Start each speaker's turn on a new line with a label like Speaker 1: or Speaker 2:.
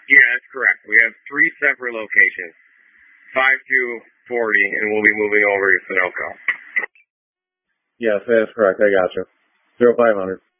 Speaker 1: Yeah, that's correct. We have 3 separate locations, 5240, and we'll be moving over to Sunoco.
Speaker 2: Yes, that is correct. I got you. 0500.